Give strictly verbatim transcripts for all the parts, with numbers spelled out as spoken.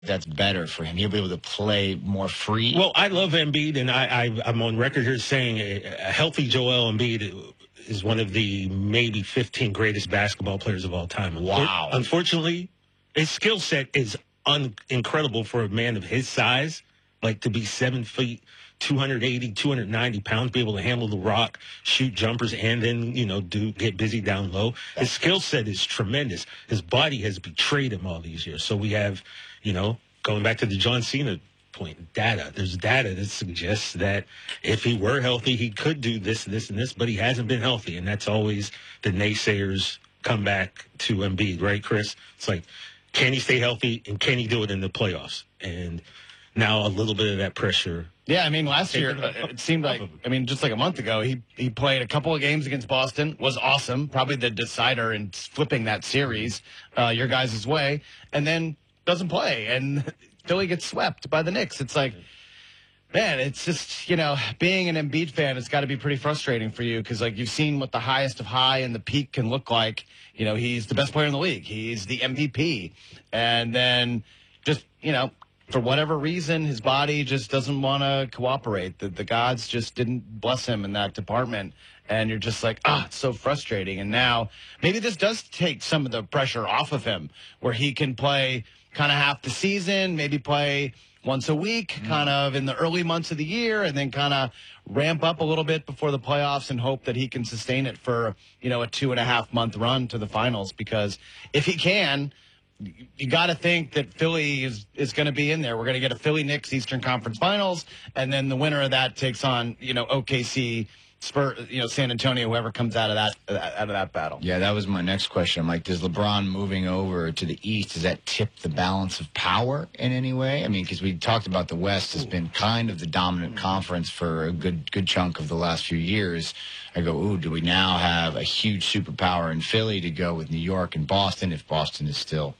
that's better for him? He'll be able to play more free. Well, I love Embiid, and I, I, I'm on record here saying a, a healthy Joel Embiid is one of the maybe fifteen greatest basketball players of all time. Wow. Unfortunately, his skill set is un- incredible for a man of his size, like to be seven feet, two eighty, two ninety pounds, be able to handle the rock, shoot jumpers, and then, you know, do get busy down low. His skill set is tremendous. His body has betrayed him all these years. So we have, you know, going back to the John Cena point, data. There's data that suggests that if he were healthy, he could do this, this, and this, but he hasn't been healthy. And that's always the naysayers come back to Embiid, right, Chris? It's like, can he stay healthy, and can he do it in the playoffs? And now a little bit of that pressure. Yeah, I mean, last year, it seemed like, I mean, just like a month ago, he, he played a couple of games against Boston, was awesome, probably the decider in flipping that series uh, your guys' way, and then doesn't play, and Philly gets swept by the Knicks. It's like, man, it's just, you know, being an Embiid fan, it's got to be pretty frustrating for you because, like, you've seen what the highest of high and the peak can look like. You know, he's the best player in the league. He's the M V P. And then just, you know, for whatever reason, his body just doesn't want to cooperate. The, the gods just didn't bless him in that department. And you're just like, ah, it's so frustrating. And now maybe this does take some of the pressure off of him where he can play kind of half the season, maybe play once a week, mm-hmm. kind of in the early months of the year, and then kind of ramp up a little bit before the playoffs and hope that he can sustain it for, you know, a two and a half month run to the finals. Because if he can, you got to think that Philly is, is going to be in there. We're going to get a Philly Knicks Eastern Conference Finals, and then the winner of that takes on, you know, O K C, Spurs, you know, San Antonio, whoever comes out of that out of that battle. Yeah, that was my next question. I'm like, does LeBron moving over to the East, does that tip the balance of power in any way? I mean, because we talked about the West has been kind of the dominant conference for a good good chunk of the last few years. I go, ooh, do we now have a huge superpower in Philly to go with New York and Boston if Boston is still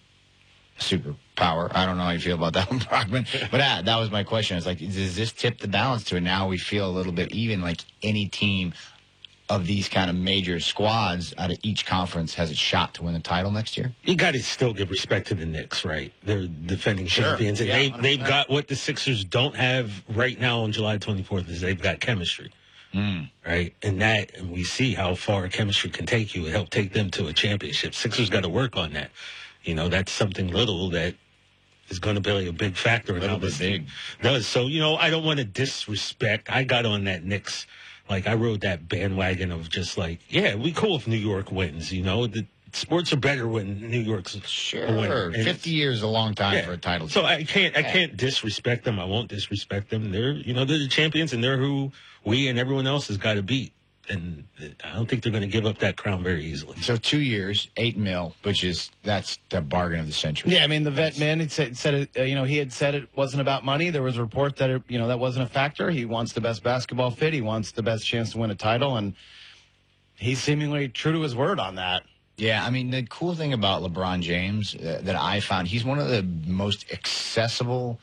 a superpower? I don't know how you feel about that one, Brockman. But that, that was my question. It's like, does this tip the balance to it? Now we feel a little bit even, like any team of these kind of major squads out of each conference has a shot to win the title next year? You got to still give respect to the Knicks, right? They're defending Sure. champions. And Yeah, they, one hundred percent. they've got what the Sixers don't have right now on July twenty-fourth is they've got chemistry. Mm. Right? And that, and we see how far chemistry can take you and help take them to a championship. Sixers got to work on that. You know, that's something little that is going to be a big factor in how this big. team does. So, you know, I don't want to disrespect. I got on that Knicks. Like, I rode that bandwagon of just like, yeah, we cool if New York wins. You know, the sports are better when New York's Sure. a winner. And fifty years is a long time yeah. for a title. So I can't, I can't disrespect them. I won't disrespect them. They're, you know, they're the champions, and they're who we and everyone else has got to beat. And I don't think they're going to give up that crown very easily. So two years, eight mil, which is, that's the bargain of the century. Yeah, I mean, the vet man had said, said it, uh, you know, he had said it wasn't about money. There was a report that, it, you know, that wasn't a factor. He wants the best basketball fit. He wants the best chance to win a title. And he's seemingly true to his word on that. Yeah, I mean, the cool thing about LeBron James uh, that I found, he's one of the most accessible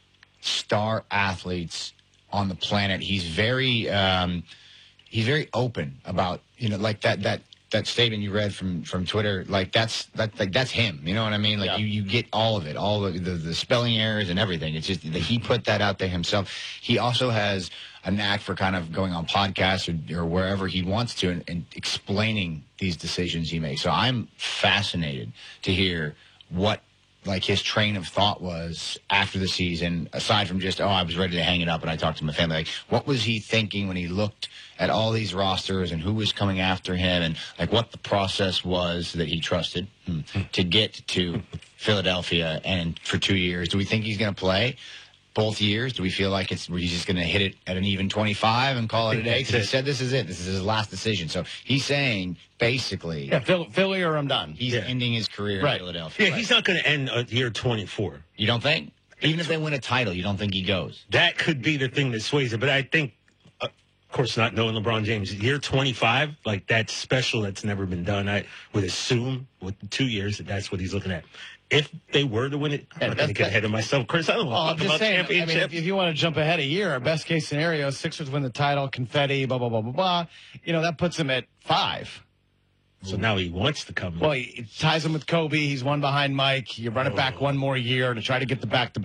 star athletes on the planet. He's very, um, he's very open about, you know, like that, that, that statement you read from, from Twitter, like that's, that, like that's him. You know what I mean? Like yeah. you, you get all of it, all the, the, the spelling errors and everything. It's just that he put that out there himself. He also has a knack for kind of going on podcasts or, or wherever he wants to and, and explaining these decisions he makes. So I'm fascinated to hear what, like, his train of thought was after the season, aside from just, oh, I was ready to hang it up and I talked to my family. Like, what was he thinking when he looked at all these rosters and who was coming after him and, like, what the process was that he trusted hmm, to get to Philadelphia and for two years? Do we think he's going to play both years? Do we feel like it's he's just going to hit it at an even twenty-five and call it a day? Because he said this is it. This is his last decision. So he's saying, basically, Yeah, Phil, Philly or I'm done. he's Yeah. ending his career Right. in Philadelphia. Yeah, he's not going to end at year twenty-four. You don't think? Even if they win a title, you don't think he goes? That could be the thing that sways it. But I think, uh, of course, not knowing LeBron James, year twenty-five, like that's special. That's never been done. I would assume with two years that that's what he's looking at. If they were to win it, I'm Yeah, not going that's- to get ahead of myself. Chris, I don't Well, I'm want to talk just about saying, I mean, championship. if, if you want to jump ahead a year, our best case scenario, Sixers win the title, confetti, blah, blah, blah, blah, blah. You know, that puts them at five. So now he wants to come. Well, it ties him with Kobe. He's one behind Mike. You run it back one more year to try to get the back to